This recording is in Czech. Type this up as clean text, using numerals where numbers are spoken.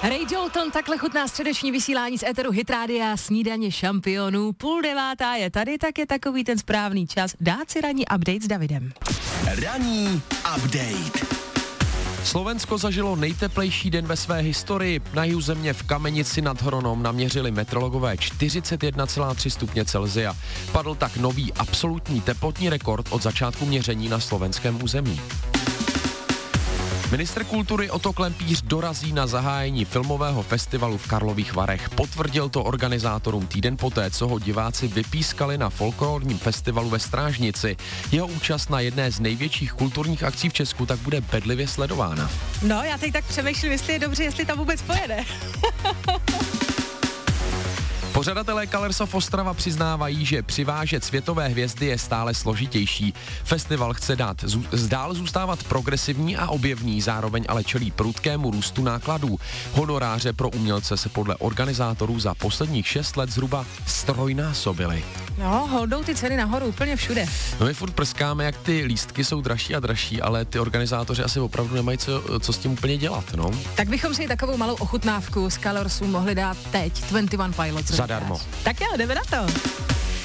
Ray Dalton takhle chutná středeční vysílání z éteru Hit Rádia, snídaně šampionů. 8:30 je tady, tak je takový ten správný čas dát si ranní update s Davidem. Ranní update. Slovensko zažilo nejteplejší den ve své historii. Na jihu země v Kamenici nad Hronom naměřili meteorologové 41,3 stupně Celsia. Padl tak nový absolutní teplotní rekord od začátku měření na slovenském území. Ministr kultury Otto Klempíř dorazí na zahájení filmového festivalu v Karlových Varech. Potvrdil to organizátorům týden poté, co ho diváci vypískali na folklorním festivalu ve Strážnici. Jeho účast na jedné z největších kulturních akcí v Česku tak bude bedlivě sledována. No, já teď tak přemýšlím, jestli je dobře, jestli tam vůbec pojede. Pořadatelé Colors of Ostrava přiznávají, že přivážet světové hvězdy je stále složitější. Festival chce dál zůstávat progresivní a objevný, zároveň ale čelí prudkému růstu nákladů. Honoráře pro umělce se podle organizátorů za posledních 6 let zhruba strojnásobily. No, holdou ty ceny nahoru úplně všude. No my furt prskáme, jak ty lístky jsou dražší a dražší, ale ty organizátoři asi opravdu nemají co s tím úplně dělat, no. Tak bychom si takovou malou ochutnávku z Colorsů mohli dát teď 21 Pilots. Zadarmo. Tak jo, jdeme na to.